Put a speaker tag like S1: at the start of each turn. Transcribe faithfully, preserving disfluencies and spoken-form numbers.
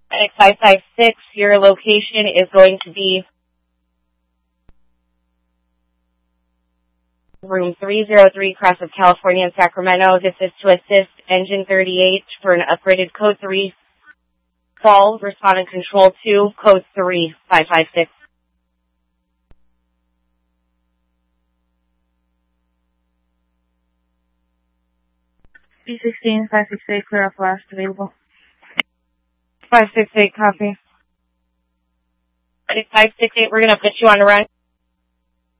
S1: five five six, your location is going to be room three oh three, Cross of California in Sacramento. This is to assist Engine thirty-eight for an upgraded Code three fall, responding Control two, Code three five five six.
S2: B sixteen, five six eight, clear off last, available.
S1: five six eight, copy. five six eight, we're going to put you on a run.